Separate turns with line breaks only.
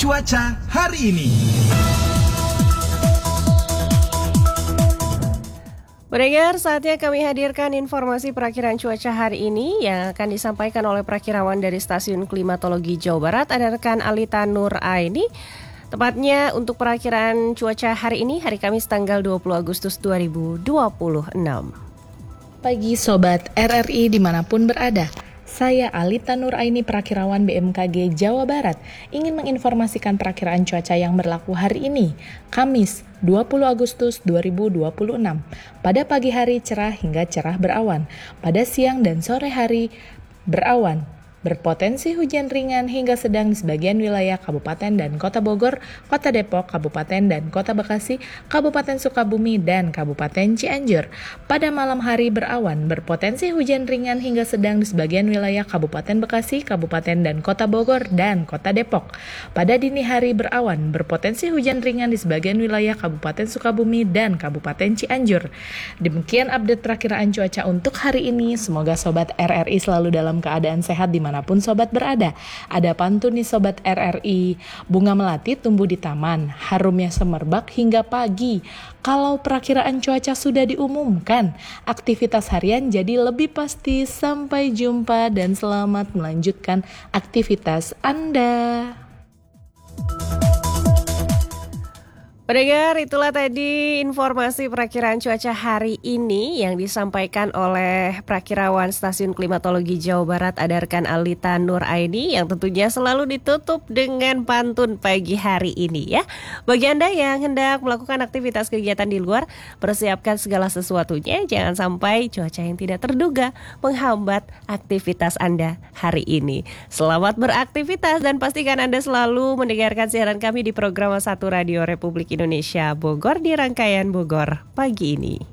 cuaca hari ini.
Pendengar, saatnya kami hadirkan informasi perakiran cuaca hari ini yang akan disampaikan oleh perakirawan dari Stasiun Klimatologi Jawa Barat, ada rekan Alita Nur Aini. Tepatnya untuk perakiran cuaca hari ini, hari Kamis tanggal 20 Agustus 2026.
Pagi Sobat RRI dimanapun berada. Saya Alita Nur Aini, perakirawan BMKG Jawa Barat, ingin menginformasikan perakiraan cuaca yang berlaku hari ini, Kamis 20 Agustus 2026. Pada pagi hari cerah hingga cerah berawan, pada siang dan sore hari berawan. Berpotensi hujan ringan hingga sedang di sebagian wilayah Kabupaten dan Kota Bogor, Kota Depok, Kabupaten dan Kota Bekasi, Kabupaten Sukabumi, dan Kabupaten Cianjur. Pada malam hari berawan, berpotensi hujan ringan hingga sedang di sebagian wilayah Kabupaten Bekasi, Kabupaten dan Kota Bogor, dan Kota Depok. Pada dini hari berawan, berpotensi hujan ringan di sebagian wilayah Kabupaten Sukabumi dan Kabupaten Cianjur. Demikian update perakiraan cuaca untuk hari ini. Semoga Sobat RRI selalu dalam keadaan sehat dimanapun Sobat berada. Ada pantun nih Sobat RRI. Bunga melati tumbuh di taman, harumnya semerbak hingga pagi. Kalau perakiraan cuaca sudah diumumkan, aktivitas harian jadi lebih pasti. Sampai jumpa dan selamat melanjutkan aktivitas Anda.
Pendengar, itulah tadi informasi perakiraan cuaca hari ini yang disampaikan oleh perakirawan Stasiun Klimatologi Jawa Barat, ada rekan Alita Nur Aini, yang tentunya selalu ditutup dengan pantun pagi hari ini ya. Bagi Anda yang hendak melakukan aktivitas kegiatan di luar, persiapkan segala sesuatunya, jangan sampai cuaca yang tidak terduga menghambat aktivitas Anda hari ini. Selamat beraktivitas dan pastikan Anda selalu mendengarkan siaran kami di program 1 Radio Republik Indonesia Bogor di rangkaian Bogor pagi ini.